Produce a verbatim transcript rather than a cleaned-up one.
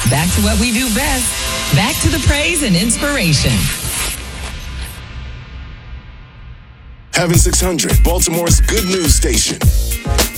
Back to what we do best. Back to the praise and inspiration. Heaven six hundred, Baltimore's good news station.